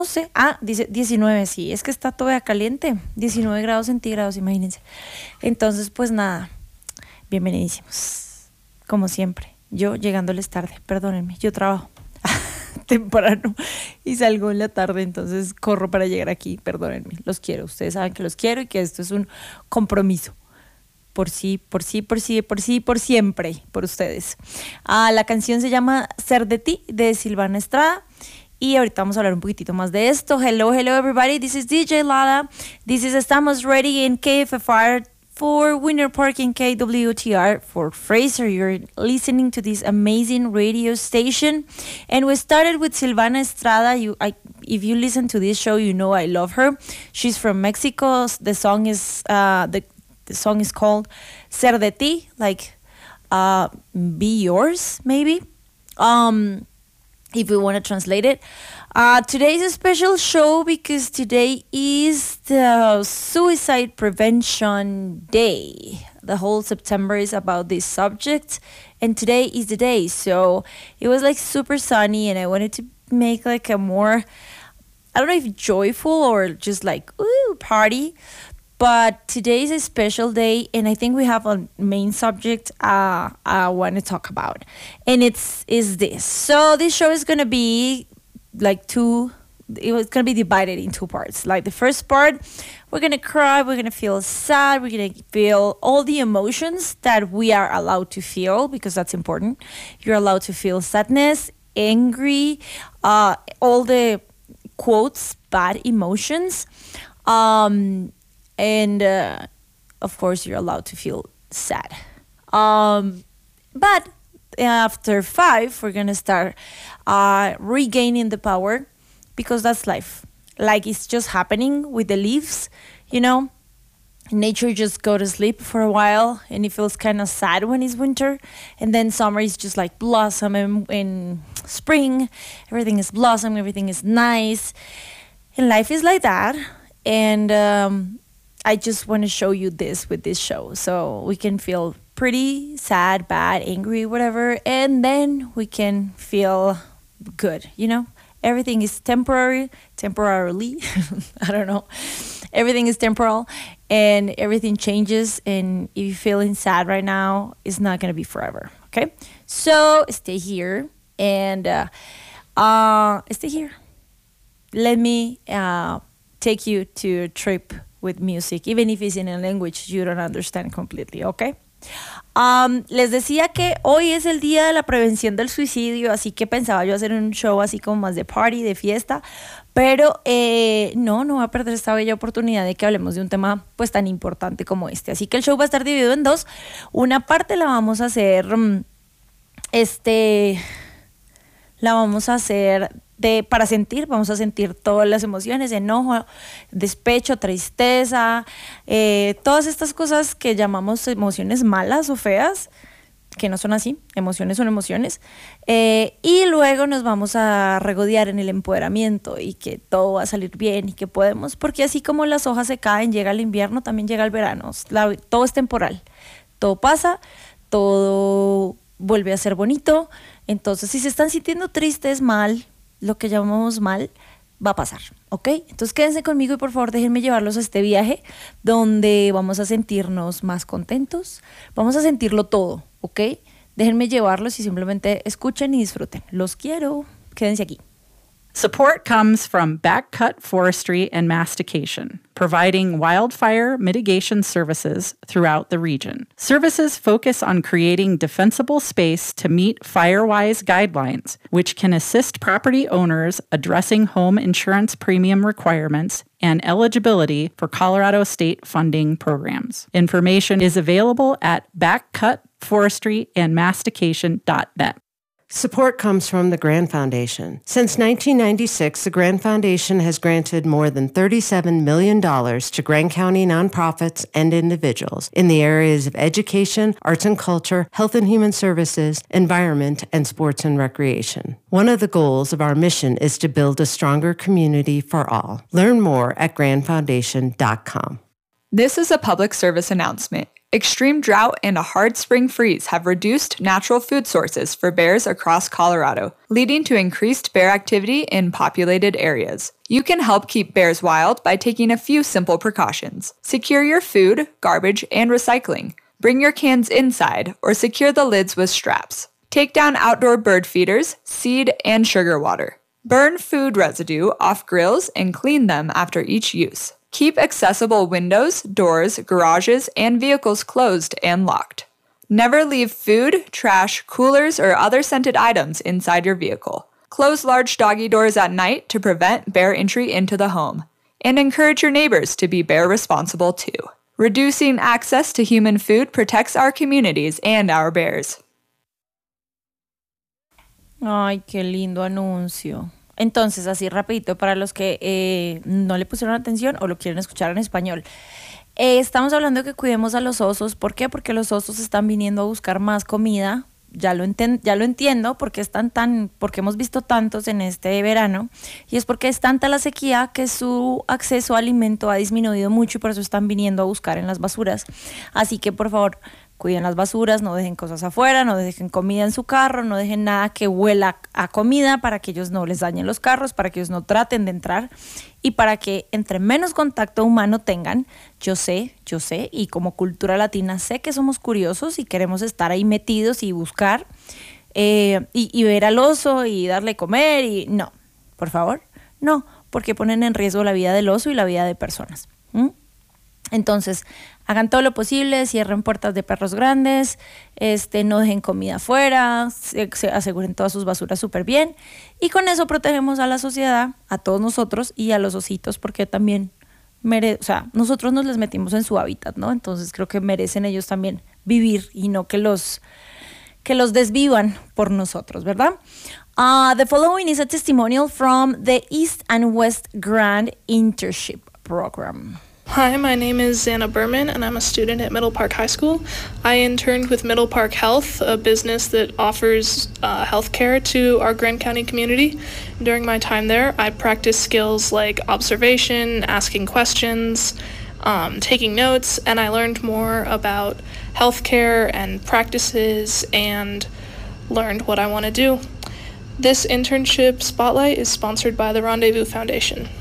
sé. Dice 19, sí, es que está todavía caliente. 19 grados centígrados, imagínense. Entonces, pues nada, bienvenidísimos. Como siempre, yo llegándoles tarde, perdónenme, yo trabajo temprano y salgo en la tarde, entonces corro para llegar aquí, perdónenme, los quiero. Ustedes saben que los quiero y que esto es un compromiso. Por siempre, por ustedes. La canción se llama Ser de ti, de Silvana Estrada. Y ahorita vamos a hablar un poquitito más de esto. Hello everybody, this is DJ Lala. This is Estamos Ready in KFFR for Winter Park in KWTR for Fraser. You're listening to this amazing radio station. And we started with Silvana Estrada. If you listen to this show, you know I love her. She's from Mexico. The song is the song is called Ser de ti, like be yours, maybe. If we want to translate it. Today is a special show because today is the Suicide Prevention Day. The whole September is about this subject, and today is the day. So it was like super sunny, and I wanted to make like a more, I don't know if joyful or just like, ooh, party. But today is a special day, and I think we have a main subject I want to talk about, and is this. So this show is gonna be like it's gonna be divided in two parts. Like the first part, we're gonna cry, we're gonna feel sad, we're gonna feel all the emotions that we are allowed to feel, because that's important. You're allowed to feel sadness, angry, all the quotes, bad emotions. And of course, you're allowed to feel sad. But after 5, we're going to start regaining the power, because that's life. Like, it's just happening with the leaves, you know. Nature just go to sleep for a while, and it feels kind of sad when it's winter. And then summer is just like blossom, and in spring, everything is blossom, everything is nice. And life is like that. And I just want to show you this with this show, so we can feel pretty sad, bad, angry, whatever, and then we can feel good, you know? Everything is temporarily, I don't know. Everything is temporal, and everything changes, and if you're feeling sad right now, it's not going to be forever, okay? So stay here, and stay here. Let me take you to a trip with music, even if it's in a language you don't understand completely, okay? Les decía que hoy es el día de la prevención del suicidio, así que pensaba yo hacer un show así como más de party, de fiesta, pero no voy a perder esta bella oportunidad de que hablemos de un tema pues tan importante como este. Así que el show va a estar dividido en dos. Una parte la vamos a hacer para sentir, vamos a sentir todas las emociones, enojo, despecho, tristeza, todas estas cosas que llamamos emociones malas o feas, que no son así, emociones son emociones, y luego nos vamos a regodear en el empoderamiento y que todo va a salir bien y que podemos, porque así como las hojas se caen, llega el invierno, también llega el verano, todo es temporal, todo pasa, todo vuelve a ser bonito. Entonces si se están sintiendo tristes, mal, lo que llamamos mal, va a pasar, ¿ok? Entonces quédense conmigo y por favor déjenme llevarlos a este viaje donde vamos a sentirnos más contentos, vamos a sentirlo todo, ¿ok? Déjenme llevarlos y simplemente escuchen y disfruten. Los quiero, quédense aquí. Support comes from Backcut Forestry and Mastication, providing wildfire mitigation services throughout the region. Services focus on creating defensible space to meet FireWise guidelines, which can assist property owners addressing home insurance premium requirements and eligibility for Colorado state funding programs. Information is available at backcutforestryandmastication.net. Support comes from the Grand Foundation. Since 1996, the Grand Foundation has granted more than $37 million to Grand County nonprofits and individuals in the areas of education, arts and culture, health and human services, environment, and sports and recreation. One of the goals of our mission is to build a stronger community for all. Learn more at grandfoundation.com. This is a public service announcement. Extreme drought and a hard spring freeze have reduced natural food sources for bears across Colorado, leading to increased bear activity in populated areas. You can help keep bears wild by taking a few simple precautions. Secure your food, garbage, and recycling. Bring your cans inside or secure the lids with straps. Take down outdoor bird feeders, seed, and sugar water. Burn food residue off grills and clean them after each use. Keep accessible windows, doors, garages, and vehicles closed and locked. Never leave food, trash, coolers, or other scented items inside your vehicle. Close large doggy doors at night to prevent bear entry into the home. And encourage your neighbors to be bear responsible too. Reducing access to human food protects our communities and our bears. Ay, qué lindo anuncio. Entonces, así rapidito para los que no le pusieron atención o lo quieren escuchar en español. Estamos hablando de que cuidemos a los osos. ¿Por qué? Porque los osos están viniendo a buscar más comida. Ya lo entiendo porque porque hemos visto tantos en este verano, y es porque es tanta la sequía que su acceso a alimento ha disminuido mucho y por eso están viniendo a buscar en las basuras. Así que por favor, cuiden las basuras, no dejen cosas afuera, no dejen comida en su carro, no dejen nada que huela a comida para que ellos no les dañen los carros, para que ellos no traten de entrar y para que entre menos contacto humano tengan. Yo sé, y como cultura latina sé que somos curiosos y queremos estar ahí metidos y buscar y ver al oso y darle comer y no, por favor, no, porque ponen en riesgo la vida del oso y la vida de personas. Entonces, hagan todo lo posible, cierren puertas de perros grandes, no dejen comida afuera, se aseguren todas sus basuras súper bien y con eso protegemos a la sociedad, a todos nosotros y a los ositos porque también nosotros nos les metimos en su hábitat, ¿no? Entonces creo que merecen ellos también vivir y no que los desvivan por nosotros, ¿verdad? The following is a testimonial from the East and West Grand Internship Program. Hi, my name is Xana Berman, and I'm a student at Middle Park High School. I interned with Middle Park Health, a business that offers health care to our Grand County community. During my time there, I practiced skills like observation, asking questions, taking notes, and I learned more about healthcare and practices and learned what I want to do. This internship spotlight is sponsored by the Rendezvous Foundation.